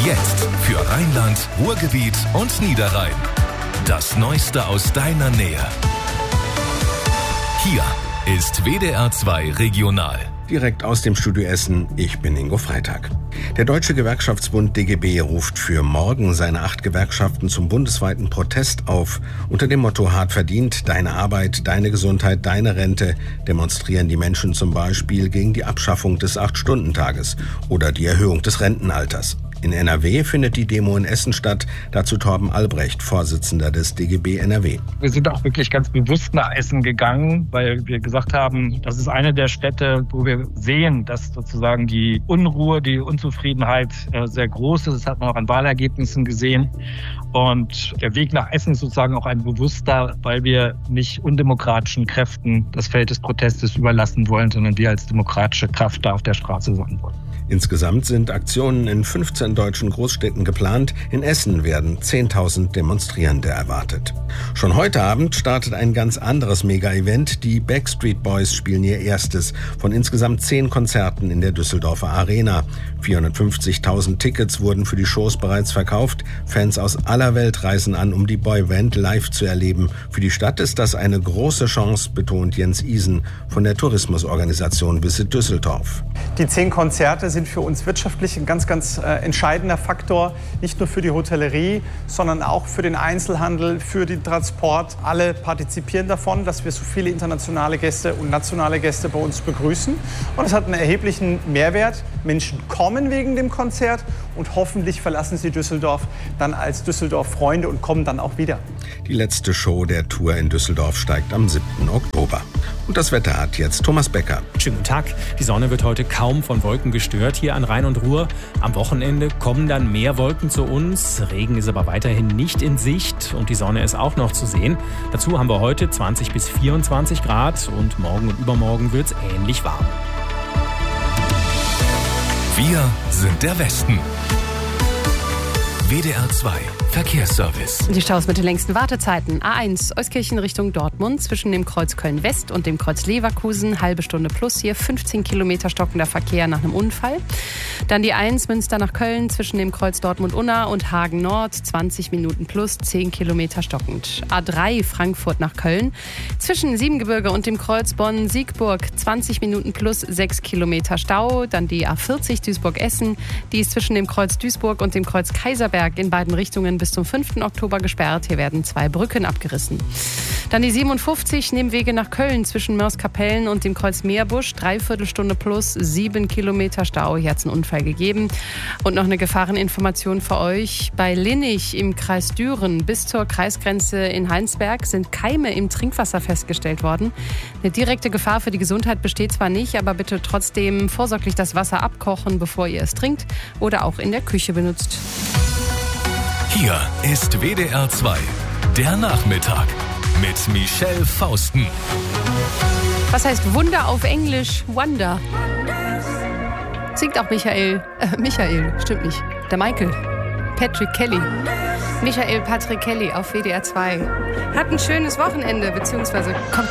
Jetzt für Rheinland, Ruhrgebiet und Niederrhein. Das Neueste aus deiner Nähe. Hier ist WDR 2 Regional. Direkt aus dem Studio Essen, ich bin Ingo Freitag. Der Deutsche Gewerkschaftsbund DGB ruft für morgen seine 8 Gewerkschaften zum bundesweiten Protest auf. Unter dem Motto hart verdient, deine Arbeit, deine Gesundheit, deine Rente demonstrieren die Menschen zum Beispiel gegen die Abschaffung des 8-Stunden-Tages oder die Erhöhung des Rentenalters. In NRW findet die Demo in Essen statt. Dazu Torben Albrecht, Vorsitzender des DGB NRW. Wir sind auch wirklich ganz bewusst nach Essen gegangen, weil wir gesagt haben, das ist eine der Städte, wo wir sehen, dass sozusagen die Unruhe, die Unzufriedenheit sehr groß ist. Das hat man auch an Wahlergebnissen gesehen. Und der Weg nach Essen ist sozusagen auch ein bewusster, weil wir nicht undemokratischen Kräften das Feld des Protestes überlassen wollen, sondern wir als demokratische Kraft da auf der Straße sein wollen. Insgesamt sind Aktionen in 15 deutschen Großstädten geplant. In Essen werden 10.000 Demonstrierende erwartet. Schon heute Abend startet ein ganz anderes Mega-Event. Die Backstreet Boys spielen ihr erstes von insgesamt 10 Konzerten in der Düsseldorfer Arena. 450.000 Tickets wurden für die Shows bereits verkauft. Fans aus aller Welt reisen an, um die Boyband live zu erleben. Für die Stadt ist das eine große Chance, betont Jens Isen von der Tourismusorganisation Visit Düsseldorf. Die 10 Konzerte sind für uns wirtschaftlich ein ganz entscheidender Faktor, nicht nur für die Hotellerie, sondern auch für den Einzelhandel, für den Transport. Alle partizipieren davon, dass wir so viele internationale Gäste und nationale Gäste bei uns begrüßen. Und es hat einen erheblichen Mehrwert. Menschen kommen wegen dem Konzert und hoffentlich verlassen sie Düsseldorf dann als Düsseldorf-Freunde und kommen dann auch wieder. Die letzte Show der Tour in Düsseldorf steigt am 7. Oktober. Und das Wetter hat jetzt Thomas Becker. Schönen guten Tag. Die Sonne wird heute kaum von Wolken gestört hier an Rhein und Ruhr. Am Wochenende kommen dann mehr Wolken zu uns. Regen ist aber weiterhin nicht in Sicht und die Sonne ist auch noch zu sehen. Dazu haben wir heute 20 bis 24 Grad und morgen und übermorgen wird es ähnlich warm. Wir sind der Westen. WDR 2 Verkehrsservice. Die Staus mit den längsten Wartezeiten. A1 Euskirchen Richtung Dortmund zwischen dem Kreuz Köln-West und dem Kreuz Leverkusen. Halbe Stunde plus hier. 15 Kilometer stockender Verkehr nach einem Unfall. Dann die 1 Münster nach Köln zwischen dem Kreuz Dortmund-Unna und Hagen Nord. 20 Minuten plus 10 Kilometer stockend. A3 Frankfurt nach Köln zwischen Siebengebirge und dem Kreuz Bonn-Siegburg. 20 Minuten plus 6 Kilometer Stau. Dann die A40 Duisburg-Essen. Die ist zwischen dem Kreuz Duisburg und dem Kreuz Kaiserberg in beiden Richtungen bis zum 5. Oktober gesperrt. Hier werden 2 Brücken abgerissen. Dann die 57 Nebenwege nach Köln zwischen Mörs-Kapellen und dem Kreuz Meerbusch. 3/4 Stunde plus 7 Kilometer Stau. Hier hat es einen Unfall gegeben. Und noch eine Gefahreninformation für euch. Bei Linnich im Kreis Düren bis zur Kreisgrenze in Heinsberg sind Keime im Trinkwasser festgestellt worden. Eine direkte Gefahr für die Gesundheit besteht zwar nicht, aber bitte trotzdem vorsorglich das Wasser abkochen, bevor ihr es trinkt oder auch in der Küche benutzt. Hier ist WDR 2, der Nachmittag mit Michelle Fausten. Was heißt Wunder auf Englisch? Wonder. Singt auch Michael, stimmt nicht. Der Michael. Patrick Kelly. Michael Patrick Kelly auf WDR 2. Hat ein schönes Wochenende, beziehungsweise kommt